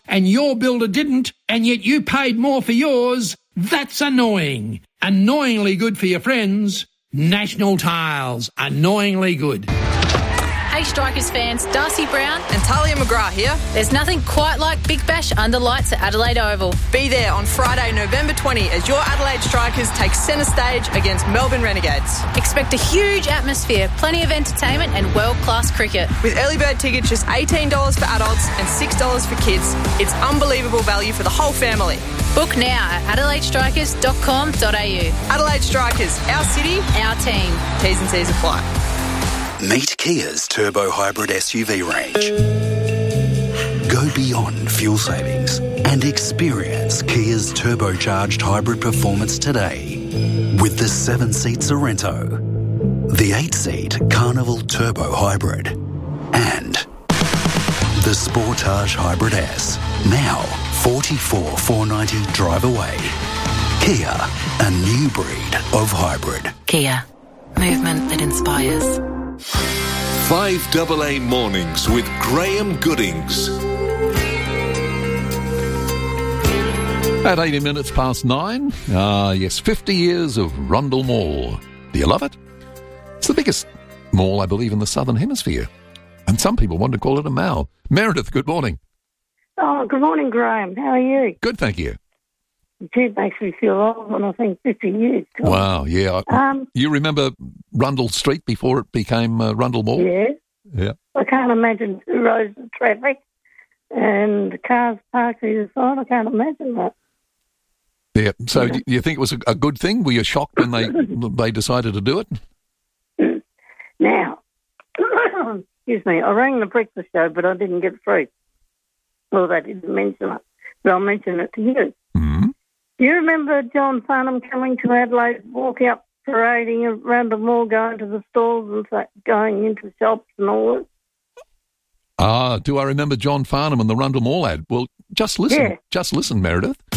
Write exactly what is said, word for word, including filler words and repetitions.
and your builder didn't, and yet you paid more for yours, that's annoying. Annoyingly good for your friends. National Tiles. Annoyingly good. Hey Strikers fans, Darcy Brown and Talia McGrath here. There's nothing quite like Big Bash under lights at Adelaide Oval. Be there on Friday, November twentieth as your Adelaide Strikers take centre stage against Melbourne Renegades. Expect a huge atmosphere, plenty of entertainment and world-class cricket. With early bird tickets just eighteen dollars for adults and six dollars for kids, it's unbelievable value for the whole family. Book now at adelaide strikers dot com dot a u. Adelaide Strikers, our city, our team. T's and C's apply. Meet Kia's Turbo Hybrid S U V range. Go beyond fuel savings and experience Kia's turbocharged hybrid performance today with the seven-seat Sorrento, the eight-seat Carnival Turbo Hybrid, and the Sportage Hybrid S. Now forty-four thousand four hundred ninety dollars drive away. Kia, a new breed of hybrid. Kia, movement that inspires. five A A Mornings with Graham Goodings. At eighty minutes past nine, ah yes, fifty years of Rundle Mall. Do you love it? It's the biggest mall, I believe, in the Southern Hemisphere. And some people want to call it a mall. Meredith, good morning. Oh, good morning, Graham. How are you? Good, thank you. It makes me feel old when I think fifty years. God. Wow, yeah. Um, you remember Rundle Street before it became uh, Rundle Mall? Yeah. Yeah. I can't imagine two roads of traffic and cars parked either side. I can't imagine that. Yeah. So do you think it was a, a good thing? Were you shocked when they they decided to do it? Now, excuse me, I rang the breakfast show, but I didn't get through. Well, they didn't mention it, but I'll mention it to you. Mm-hmm. Do you remember John Farnham coming to Adelaide, walking up, parading around the mall, going to the stalls and so, going into shops and all that? Ah, do I remember John Farnham and the Rundle Mall ad? Well, just listen, Yeah. just listen, Meredith.